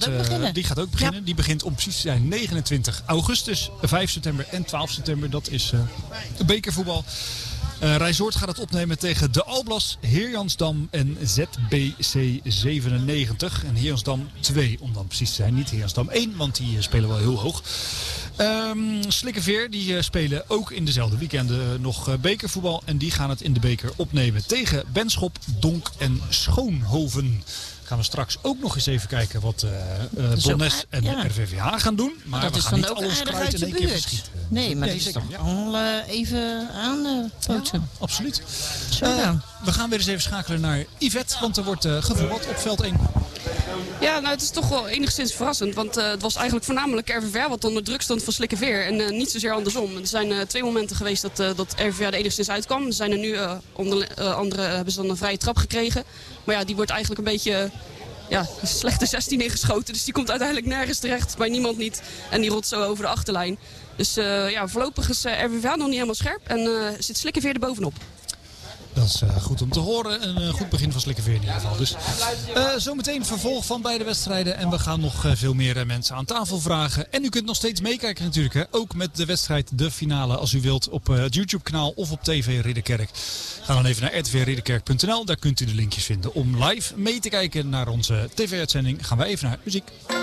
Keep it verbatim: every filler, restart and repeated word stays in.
gaat ook beginnen. Die gaat ook beginnen. Ja. Die begint om precies te zijn negenentwintig augustus, vijf september en twaalf september. Dat is uh, bekervoetbal. Uh, Rijsoord gaat het opnemen tegen De Alblas, Heerjansdam en Z B C zevenennegentig. En Heerjansdam twee, om dan precies te zijn. Niet Heerjansdam één, want die uh, spelen wel heel hoog. Um, Slikkeveer, die uh, spelen ook in dezelfde weekenden uh, nog uh, bekervoetbal. En die gaan het in de beker opnemen tegen Benschop, Donk en Schoonhoven. Gaan we straks ook nog eens even kijken wat uh, uh, Donnes en ja. R V V H gaan doen. Maar dat we is gaan dan niet ook alles kruid in één keer verschieten. Nee, maar nee, die is zeker, toch ja. al uh, even aanpootsen. Uh, ja, absoluut. Zo uh, dan. We gaan weer eens even schakelen naar Yvette, want er wordt uh, gevoetbald op veld één. Ja, nou het is toch wel enigszins verrassend. Want uh, het was eigenlijk voornamelijk R V V H wat onder druk stond van Slikkeveer. En uh, niet zozeer andersom. Er zijn uh, twee momenten geweest dat, uh, dat R V V H er enigszins uitkwam. Er zijn er nu uh, onder, uh, andere uh, hebben ze dan een vrije trap gekregen. Maar ja, die wordt eigenlijk een beetje... Uh, Ja, een slechte zestien ingeschoten. Dus die komt uiteindelijk nergens terecht. Bij niemand niet. En die rolt zo over de achterlijn. Dus uh, ja, voorlopig is uh, R V V H nog niet helemaal scherp. En uh, zit Slikkeveer er bovenop. Dat is uh, goed om te horen. Een uh, goed begin van Slikkeveer in ieder geval. Dus uh, zometeen vervolg van beide wedstrijden. En we gaan nog uh, veel meer uh, mensen aan tafel vragen. En u kunt nog steeds meekijken natuurlijk. Hè? Ook met de wedstrijd, de finale, als u wilt, op uh, het YouTube-kanaal of op T V Ridderkerk. Ga dan even naar r t v ridderkerk punt n l. Daar kunt u de linkjes vinden om live mee te kijken naar onze tv-uitzending. Gaan we even naar muziek.